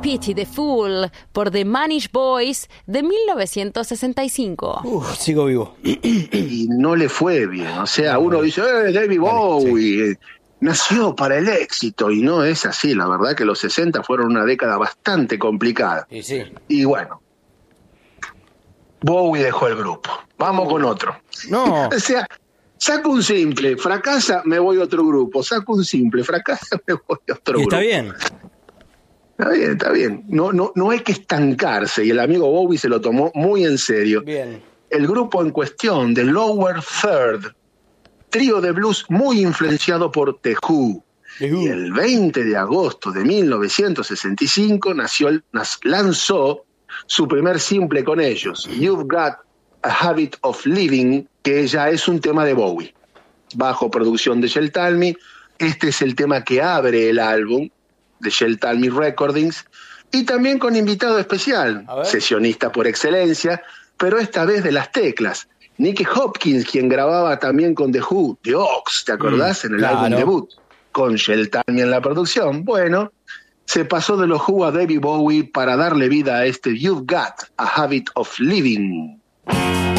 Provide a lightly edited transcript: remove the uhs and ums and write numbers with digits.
Pity the Fool por The Manish Boys de 1965. Sigo vivo. Y no le fue bien. O sea, uno dice, David Bowie nació para el éxito. Y no es así. La verdad que los 60 fueron una década bastante complicada. Sí. Y bueno, Bowie dejó el grupo. Vamos con otro. No. O sea, saco un simple, fracasa, me voy a otro grupo. Saco un simple, fracasa, me voy a otro grupo. Está bien. Está bien. No hay que estancarse. Y el amigo Bowie se lo tomó muy en serio. Bien. El grupo en cuestión, The Lower Third, trío de blues muy influenciado por The Who. Y el 20 de agosto de 1965 lanzó su primer simple con ellos, You've Got a Habit of Living, que ya es un tema de Bowie. Bajo producción de Shel Talmy, este es el tema que abre el álbum de Shel Talmy Recordings, y también con invitado especial, sesionista por excelencia, pero esta vez de las teclas, Nicky Hopkins, quien grababa también con The Who, The Ox, ¿te acordás? En el álbum debut, con Shel Talmy en la producción. Bueno, se pasó de los Who a David Bowie para darle vida a este You've Got a Habit of Living.